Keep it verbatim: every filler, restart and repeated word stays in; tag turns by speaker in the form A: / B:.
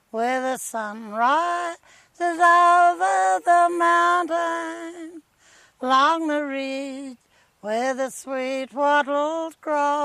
A: where the sun rises over the mountain, along the ridge where the sweet wattles grow.